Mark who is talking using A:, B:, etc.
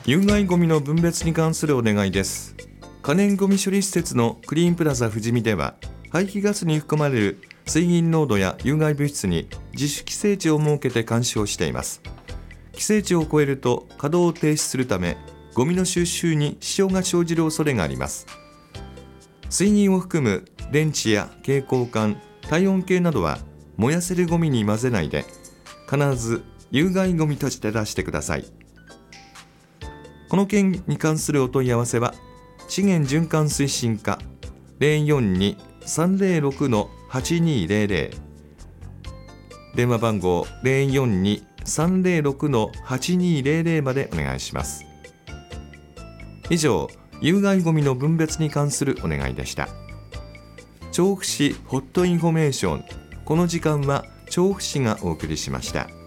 A: 有害ゴミの分別に関するお願いです。可燃ゴミ処理施設のクリーンプラザ富士見では、排気ガスに含まれる水銀濃度や有害物質に自主規制値を設けて監視をしています。規制値を超えると稼働を停止するため、ゴミの収集に支障が生じる恐れがあります。水銀を含む電池や蛍光管、体温計などは燃やせるゴミに混ぜないで、必ず有害ゴミとして出してください。この件に関するお問い合わせは、資源循環推進課 042-306-8200、 電話番号 042-306-8200 までお願いします。以上、有害ゴミの分別に関するお願いでした。調布市ホットインフォメーション、この時間は調布市がお送りしました。